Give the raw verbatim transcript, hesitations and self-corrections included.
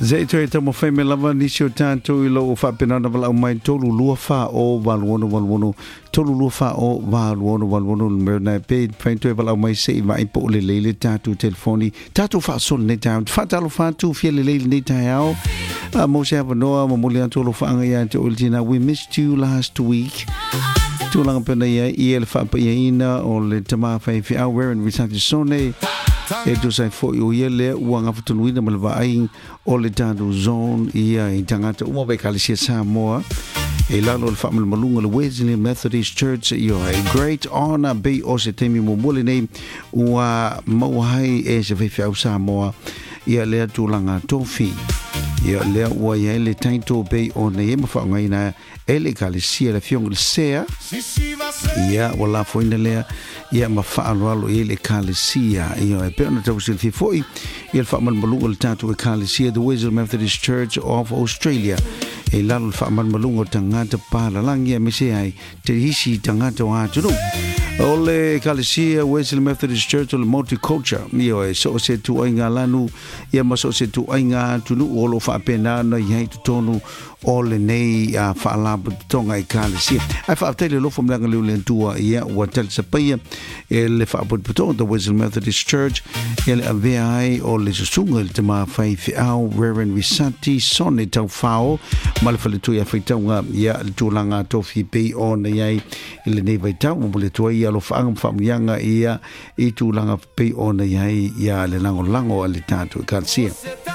Zai toi tamo fai me lava nisi o tātou I lo o whapena na wala o mai tolu lua wha o waluono waluono tolu lua wha o waluono waluono merna pe fai toi wala o mai se I mai po le leile tātou telefoni tātou wha son ne tātou whatalo whātou fia le leile ne tāiao a mo se hava noa ma mole antolo whaanga ia te oltina we missed you last week tūlanga pena ia I ele whapa ia ina o le tama whai whia wearing research sone e tu sai fo o ia le ua ngafatunuina ma le vaai o le tātou zone ia I tangata uma vai kalisia Samoa e lalo le whaamala malunga le Wesley Methodist Church I o a great honor be o se temi mo mole nei ua mauhai e se whaiwhiau Samoa ia lea tūlanga tofi ia lea ua ia le taito be o nei e mawhaongaina e le kalisia le fionga le sea ia wala foina lea ia mawhaaloalo e le kalisia ia e peona tau silfi foi ia le whaamal malunga le tātou e kalisia the Wesley Methodist Church of Australia e lalo le whaamal malunga o tangata pālalangi a mese ai te hisi tangata o atunu o le kalisia Wesley Methodist Church o le multiculture ia e so se tu ainga lanu ia ma so se tu ainga tunu o lo whaapena na iai tutonu o le nei a whaalabu tonga I kalisia ai whaaptele lofo mlanga leo le antua ia ua tali sapaia e le whaaputuputonga the Wesley Methodist Church e le avea ai o le susunga le tama whai whiau Reverend Risati Sone tau whao ma le whaletui a whaitaunga ia le tūlanga tofi pei o na iai I le nei vaitau mo le tua ia lo whaanga whaamianga ia I tūlanga pei o na iai ia le lango lango a le tātou kalisia